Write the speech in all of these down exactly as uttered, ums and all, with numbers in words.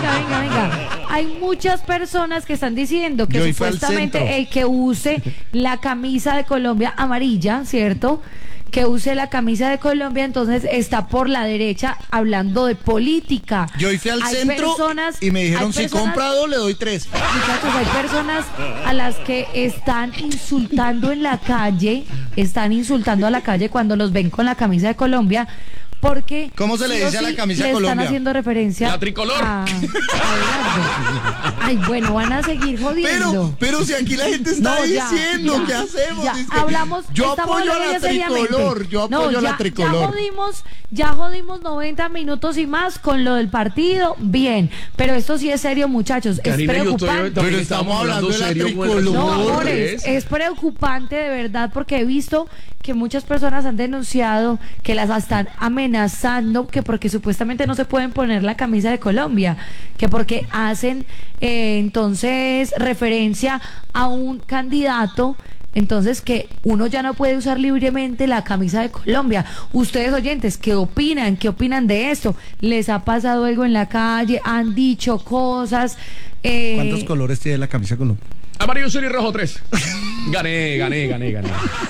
venga, venga, venga. Hay muchas personas que están diciendo que supuestamente el que use la camisa de Colombia amarilla, ¿cierto?, que use la camisa de Colombia, entonces está por la derecha hablando de política. Yo fui al hay centro personas, y me dijeron, si compra dos, le doy tres. Muchachos, hay personas a las que están insultando en la calle, están insultando a la calle cuando los ven con la camisa de Colombia, porque... ¿Cómo se le dice sí, a la camisa de Colombia? Están haciendo referencia... La tricolor. A, a Ay, bueno, van a seguir jodiendo. Pero, pero si aquí la gente está no, ya, diciendo, ya, ¿qué hacemos? Ya, hablamos, yo apoyo a la tricolor, yo apoyo no, ya, a la tricolor. Ya jodimos, ya jodimos noventa minutos y más con lo del partido, bien. Pero esto sí es serio, muchachos, Karina, es preocupante. Estoy, pero estamos hablando de la serio tricolor. No, amores, es preocupante de verdad, porque he visto que muchas personas han denunciado que las están amenazando, que porque supuestamente no se pueden poner la camisa de Colombia, que porque hacen eh, entonces referencia a un candidato, entonces que uno ya no puede usar libremente la camisa de Colombia. Ustedes oyentes, ¿qué opinan? ¿Qué opinan de esto? ¿Les ha pasado algo en la calle? ¿Han dicho cosas? Eh... ¿Cuántos colores tiene la camisa de Colombia? Amarillo, azul y rojo, tres. Gané, gané, gané, gané.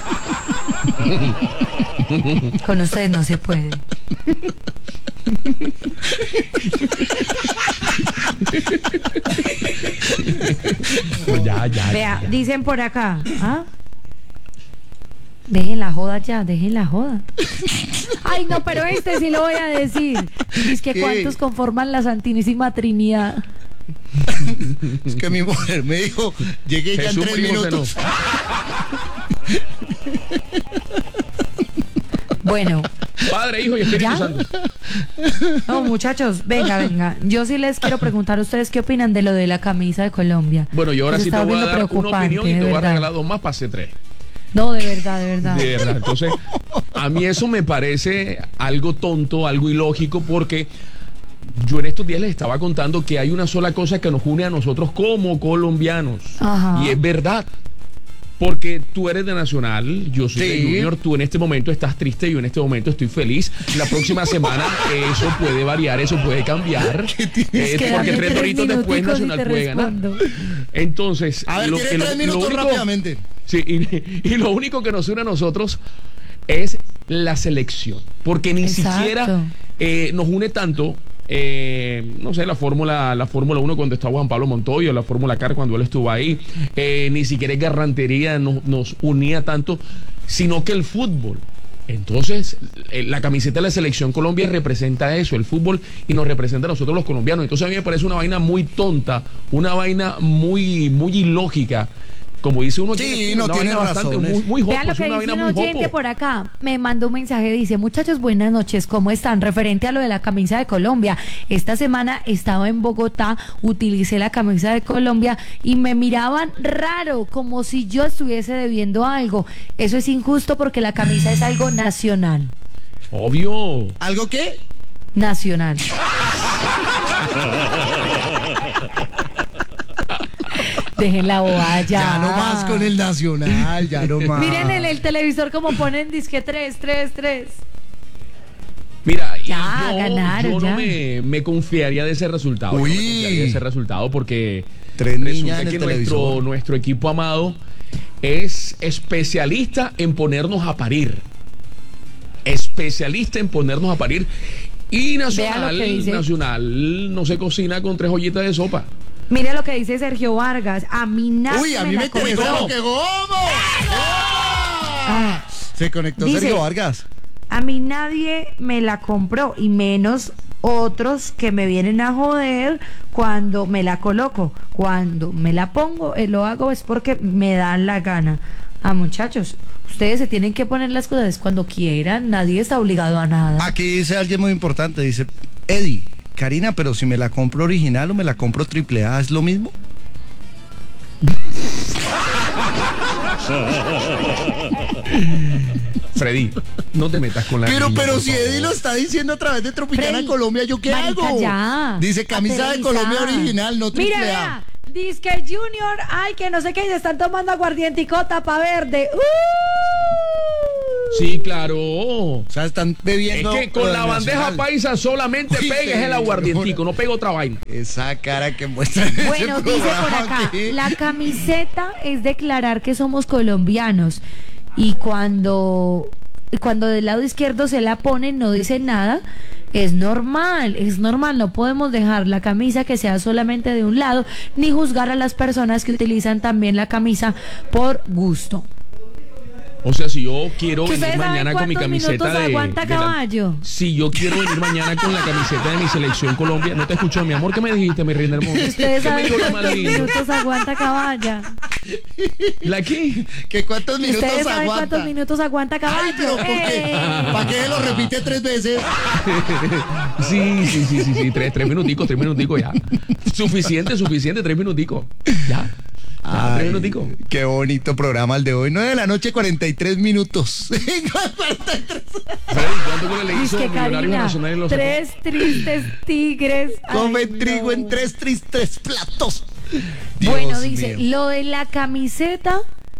Con ustedes no se puede. Pues ya, ya, Vea, ya. dicen por acá, ¿ah? Dejen la joda ya, dejen la joda. Ay, no, pero este sí lo voy a decir. Es que ¿cuántos conforman la Santísima Trinidad? Es que mi mujer me dijo, llegué ya en tres minutos. Bueno. Padre, hijo y Espíritu Santo. No, muchachos, venga, venga. Yo sí les quiero preguntar a ustedes qué opinan de lo de la camisa de Colombia. Bueno, yo ahora sí te voy a dar una opinión y te voy a regalar dos más, pase tres. No, de verdad, de verdad. De verdad. Entonces, a mí eso me parece algo tonto, algo ilógico, porque yo en estos días les estaba contando que hay una sola cosa que nos une a nosotros como colombianos. Ajá. Y es verdad. Porque tú eres de Nacional, yo soy sí. de Junior, tú en este momento estás triste, yo en este momento estoy feliz. La próxima semana eso puede variar, eso puede cambiar. Eh, porque tres doritos después Nacional puede ganar. Entonces, a ver, lo, tiene tres minutos único, rápidamente. Sí, y, y lo único que nos une a nosotros es la selección. Porque ni Exacto. siquiera eh, nos une tanto. Eh, no sé, la Fórmula la Fórmula uno cuando estaba Juan Pablo Montoya, la Fórmula Car cuando él estuvo ahí, eh, ni siquiera Garrantería nos, nos unía tanto, sino que el fútbol. Entonces, eh, la camiseta de la Selección Colombia representa eso, el fútbol, y nos representa a nosotros los colombianos. Entonces a mí me parece una vaina muy tonta, una vaina muy, muy ilógica. Como dice uno, sí, tiene, no una tiene vaina bastante, muy, muy jopo, Vean lo que es una dice vaina un muy oyente jopo. por acá. Me mandó un mensaje, dice: muchachos, buenas noches, ¿cómo están? Referente a lo de la camisa de Colombia. Esta semana estaba en Bogotá, utilicé la camisa de Colombia y me miraban raro, como si yo estuviese debiendo algo. Eso es injusto porque la camisa es algo nacional. Obvio. ¿Algo qué? Nacional. Dejen la bobada ya. Ya no más con el Nacional, ya no más. Miren en el televisor como ponen disque tres, tres, tres. Mira, ya, yo, ganaron, yo ya. no me, me confiaría de ese resultado. Uy. Yo no me confiaría de ese resultado porque Tres resulta en que el nuestro, televisor. nuestro equipo amado es especialista en ponernos a parir. Especialista en ponernos a parir. Y Nacional, Nacional no se cocina con tres ollitas de sopa. Mire lo que dice Sergio Vargas. A mí nadie Uy, a mí me conectó. ¡Que gomo! Ah, Se conectó dice, Sergio Vargas. A mí nadie me la compró y menos otros que me vienen a joder cuando me la coloco. Cuando me la pongo, eh, lo hago es porque me dan la gana. Ah, muchachos, ustedes se tienen que poner las cosas cuando quieran. Nadie está obligado a nada. Aquí dice alguien muy importante. Dice, Eddie, Karina, pero si me la compro original o me la compro triple A, ¿es lo mismo? Freddy, no te metas con la Pero, niña, pero por si favor. Eddie lo está diciendo a través de Tropicana Freddy, Colombia, ¿yo qué marica, hago? ya. Dice camisa Aterriza. de Colombia original, no triple Mira, A. vea, dice que Junior, ay, que no sé qué, se están tomando aguardiente y cota pa' verde. ¡Uh! Sí, claro. O sea, están bebiendo. Es que con la bandeja nacional. paisa solamente Uy, pegues el aguardientico, no pega otra vaina. Esa cara que muestra en Bueno, ese dice por programa acá, aquí. la camiseta es declarar que somos colombianos y cuando, cuando del lado izquierdo se la ponen no dice nada, es normal, es normal, no podemos dejar la camisa que sea solamente de un lado ni juzgar a las personas que utilizan también la camisa por gusto. O sea, si yo quiero ¿Que venir ustedes saben mañana con mi cuántos camiseta minutos de, aguanta de la- caballo? si yo quiero venir mañana con la camiseta de mi selección Colombia, no te escucho, mi amor, ¿qué me dijiste, mi reina hermosa? Ustedes ¿Qué me saben dijo lo cuántos más lindo? minutos aguanta caballa. ¿La qué? ¿Que cuántos minutos Ustedes saben aguanta? cuántos minutos aguanta caballo. Ay, pero ¿por qué? ¡Eh! ¿Para qué lo repite tres veces? Sí, sí, sí, sí, sí, tres, tres minuticos, tres minuticos ya. Suficiente, suficiente, tres minuticos. Ya. Ya, tres Ay, minuticos. qué bonito programa el de hoy. nueve de la noche, cuarenta y tres minutos. Freddy, ¿cuánto goles le hizo Dice Millonarios Karina, Nacional y los tres tristes tigres. Come Ay, trigo no. en tres tristes platos. Dios Bueno, dice, mío. lo de la camiseta.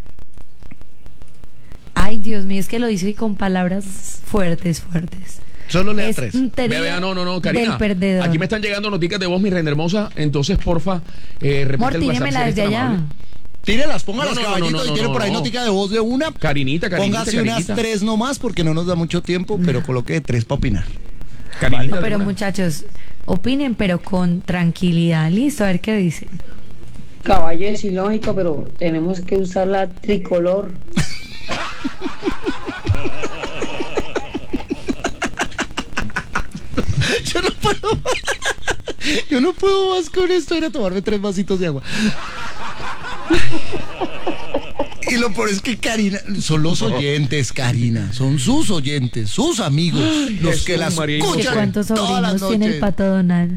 Ay, Dios mío, es que lo dice con palabras fuertes, fuertes. Solo lea Es tres. un teoría Vea, vea, no, no, no, del Karina. perdedor. Aquí me están llegando noticas de voz, mi reina hermosa. Entonces, porfa, eh, repite Amor, el WhatsApp. tínemela si eres desde tan allá. amable. Tírelas, póngalas, No, no, no, caballito, no, no, y tiene no, por ahí no. notica de voz de una. Carinita, Carinita, Póngase unas Carinita. tres nomás porque no nos da mucho tiempo, pero coloque tres para opinar. Carinita, No, pero alguna. muchachos, opinen, pero con tranquilidad. Listo, a ver qué dicen. Caballo es ilógico, pero tenemos que usar la tricolor. Yo no puedo más. Yo no puedo más con esto. Era tomarme tres vasitos de agua. Y lo peor es que Karina, son los oyentes, Karina, son sus oyentes, sus amigos, los Jesús, que las María ¿Qué escuchan cuántos todas las sobrinos tiene el noches. pato Donald?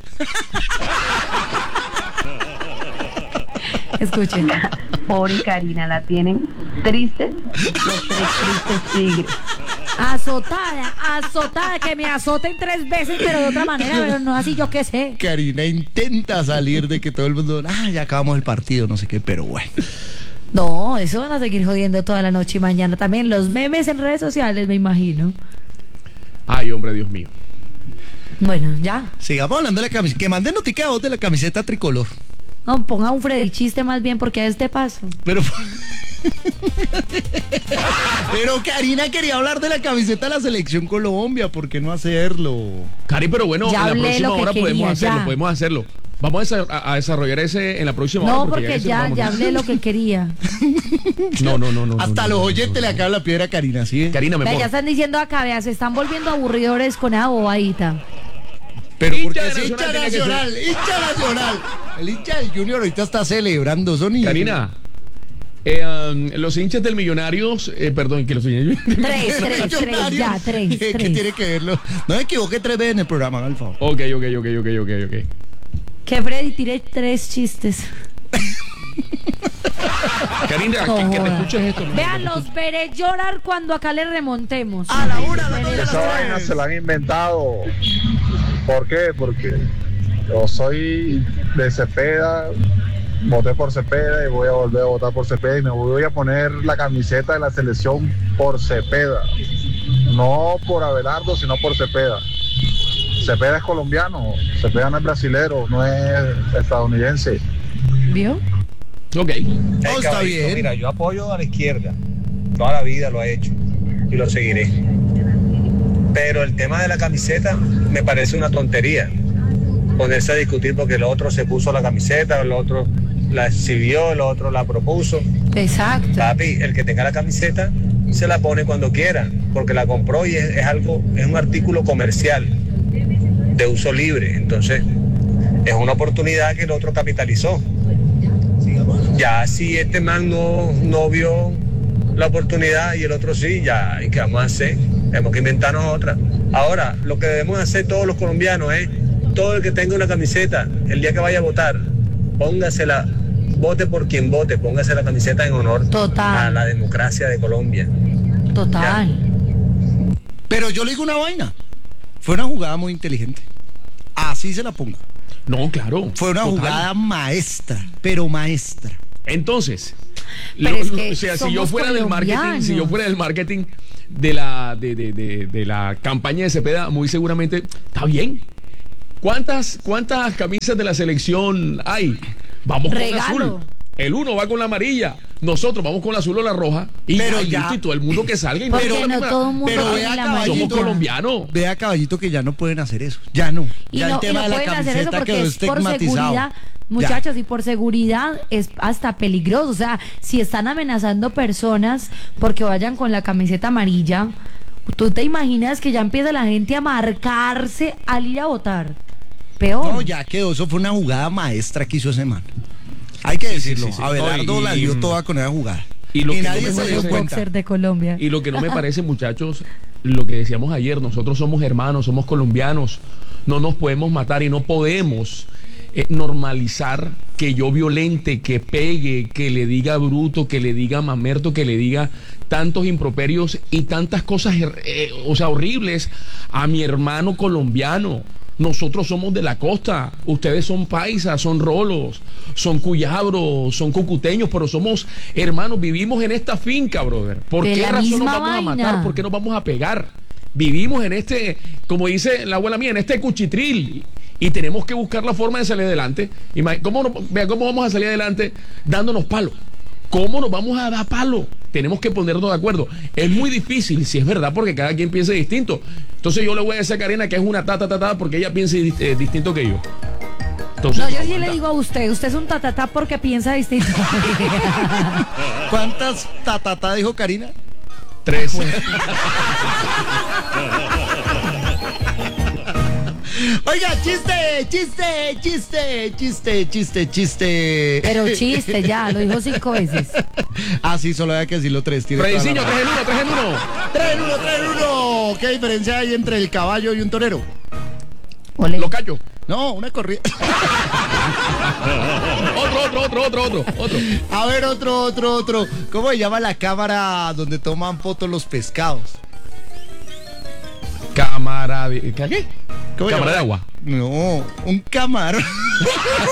Escuchen. Pobre Karina, la tienen triste, los tres tristes tigres. Azotada, azotada, que me azoten tres veces, pero de otra manera, pero no así, yo qué sé. Karina intenta salir de que todo el mundo, ah, ya acabamos el partido, no sé qué, pero bueno. No, eso van a seguir jodiendo toda la noche y mañana también. Los memes en redes sociales, me imagino. Ay, hombre, Dios mío. Bueno, ya. Sigamos hablando de la camiseta, que manden notica de voz de la camiseta tricolor. No, ponga un Freddy chiste más bien porque a este paso. Pero Pero Karina quería hablar de la camiseta de la selección Colombia, ¿por qué no hacerlo? Cari, pero bueno, Ya en la hablé próxima lo que hora podemos quería, hacerlo, ya. podemos hacerlo. Vamos a, desa- a- a desarrollar ese en la próxima hora. No, porque porque ese ya, vamos. ya hablé lo que quería. No, no, no, no. Hasta no, los no, oyentes no, le no. acaban la piedra a Karina, ¿sí? Karina, me Vea, ya amor. están diciendo acá, vea, se están volviendo aburridores con esa bobadita. Pero Hincha porque de es Nacional hincha tiene que ser. nacional, hincha nacional. El hincha del Junior ahorita está celebrando, son y- Karina, eh, um, los hinchas del Millonarios, eh, perdón, que los hinchas Tres, tres, tres, ya, tres, ¿Qué, qué tres. tiene que verlo? No me equivoqué tres veces en el programa, haga el favor. Ok, ok, ok, ok, ok, ok. Que Freddy tire tres chistes. Karina, No que, que te joda. escuches esto. ¿no? Vean, los veré llorar cuando acá le remontemos. A la una, a la dos, a las Esa vaina tres. se la han inventado. ¿Por qué? Porque yo soy de Cepeda, voté por Cepeda y voy a volver a votar por Cepeda y me voy a poner la camiseta de la selección por Cepeda. No por Abelardo, sino por Cepeda. Cepeda es colombiano, Cepeda no es brasilero, no es estadounidense. ¿Vio? Ok. No, está caballito, bien. Mira, yo apoyo a la izquierda. Toda la vida lo he hecho y lo seguiré. Pero el tema de la camiseta me parece una tontería. Ponerse a discutir porque el otro se puso la camiseta, el otro la exhibió, el otro la propuso. Exacto. Papi, el que tenga la camiseta se la pone cuando quiera, porque la compró y es, es algo, es un artículo comercial de uso libre. Entonces, es una oportunidad que el otro capitalizó. Ya si este man no, no vio la oportunidad y el otro sí, ya, ¿y qué vamos a hacer? Tenemos que inventarnos otra. Ahora, lo que debemos hacer todos los colombianos es, todo el que tenga una camiseta, el día que vaya a votar, póngasela, vote por quien vote, póngase la camiseta en honor Total. a la democracia de Colombia. Total. Pero yo le digo una vaina. Fue una jugada muy inteligente. Así se la pongo. No, claro. Fue una total. jugada maestra, pero maestra. Entonces, Pero lo- es que o sea, si yo somos fuera del marketing, colombianos. si yo fuera del marketing de la de, de, de, de la campaña de Cepeda, muy seguramente está bien. ¿Cuántas cuántas camisas de la selección hay? Vamos con Regalo. azul. El uno va con la amarilla, nosotros vamos con la azul o la roja y, Pero ya, ya- listo, y todo el mundo que salga y Porque pero, no todo el mundo pero tiene vea, la caballito, somos amarilla. colombianos. Vea, caballito, que ya no pueden hacer eso. Ya no. Y ya no, el y tema no de la pueden hacer eso camiseta porque quedó es por estigmatizado. seguridad, muchachos, y por seguridad es hasta peligroso. O sea, si están amenazando personas porque vayan con la camiseta amarilla, ¿tú te imaginas que ya empieza la gente a marcarse al ir a votar? Peor. No, ya quedó. Eso fue una jugada maestra que hizo ese man. Hay que decirlo. sí, sí. Abelardo No, y- la dio toda con esa jugada. y lo y que nadie no me se dio parece- cuenta. Boxer de Colombia. Y lo que no me parece, muchachos, lo que decíamos ayer, nosotros somos hermanos, somos colombianos, no nos podemos matar y no podemos eh, normalizar que yo violente, que pegue, que le diga bruto, que le diga mamerto, que le diga tantos improperios y tantas cosas, eh, o sea, horribles a mi hermano colombiano. Nosotros somos de la costa, ustedes son paisas, son rolos, son cuyabros, son cucuteños, pero somos hermanos, vivimos en esta finca, brother. ¿Por De qué la razón nos misma vamos a vaina. matar? ¿Por qué nos vamos a pegar? Vivimos en este, como dice la abuela mía, en este cuchitril. Y tenemos que buscar la forma de salir adelante. Ima- ¿Cómo, no- vea, ¿Cómo vamos a salir adelante? Dándonos palo. ¿Cómo nos vamos a dar palo? Tenemos que ponernos de acuerdo. Es muy difícil, si es verdad, porque cada quien piensa distinto. Entonces yo le voy a decir a Karina que es una ta ta ta ta porque ella piensa di- eh, distinto que yo. Entonces, No, yo sí aguanta. le digo a usted, usted es un tatatá porque piensa distinto. ¿Cuántas tatatá dijo Karina? Tres. Oiga, chiste, chiste, chiste, chiste, chiste, chiste. Pero chiste, ya, lo dijo cinco veces. Ah, sí, solo había que decirlo tres. tiene toda la Frediciño, razón. tres en uno, tres en uno. Tres en uno, tres en uno. ¿Qué diferencia hay entre el caballo y un torero? Ole. Lo callo. No, una corrida. Otro, otro, otro, otro, otro, otro. A ver, otro, otro, otro. ¿Cómo se llama la cámara donde toman fotos los pescados? Cámara de. ¿Qué? ¿Cómo se Cámara llama? de agua. No, un camarón.